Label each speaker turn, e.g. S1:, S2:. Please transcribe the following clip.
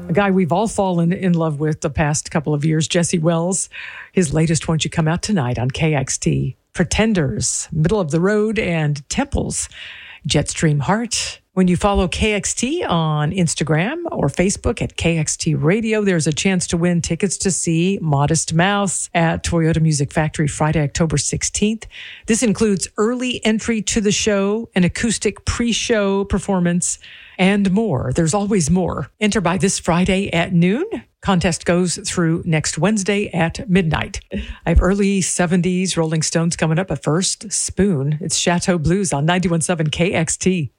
S1: A guy we've all fallen in love with the past couple of years, Jesse Wells. His latest Won't You Come Out Tonight on KXT. Pretenders, Middle of the Road, and Temples, Jetstream Heart. When you follow KXT on Instagram or Facebook at KXT Radio, there's a chance to win tickets to see Modest Mouse at Toyota Music Factory Friday, October 16th. This includes early entry to the show, an acoustic pre-show performance, and more. There's always more. Enter by this Friday at noon. Contest goes through next Wednesday at midnight. I have early 70s Rolling Stones coming up, but first, Spoon. It's Chateau Blues on 91.7 KXT.